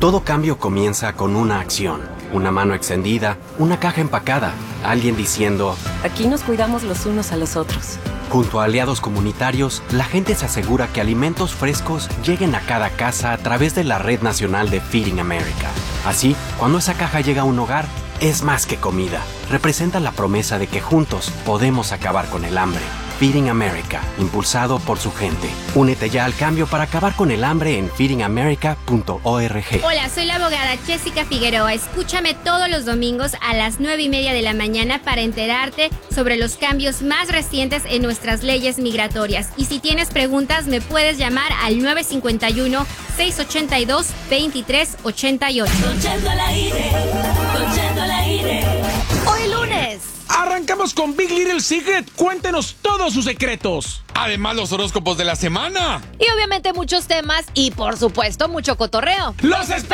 Todo cambio comienza con una acción, una mano extendida, una caja empacada, alguien diciendo: aquí nos cuidamos los unos a los otros. Junto a aliados comunitarios, la gente se asegura que alimentos frescos lleguen a cada casa a través de la Red Nacional de Feeding America. Así, cuando esa caja llega a un hogar, es más que comida. Representa la promesa de que juntos podemos acabar con el hambre. Feeding America, impulsado por su gente. Únete ya al cambio para acabar con el hambre en feedingamerica.org. Hola, soy la abogada Jessica Figueroa. Escúchame todos los domingos a las 9:30 de la mañana para enterarte sobre los cambios más recientes en nuestras leyes migratorias. Y si tienes preguntas, me puedes llamar al 951-682-2388. Conchando al aire, Conchando al aire. Hoy lunes arrancamos con Big Little Secret. Cuéntenos todos sus secretos. Además, los horóscopos de la semana. y obviamente muchos temas y por supuesto mucho cotorreo. ¡Los espero!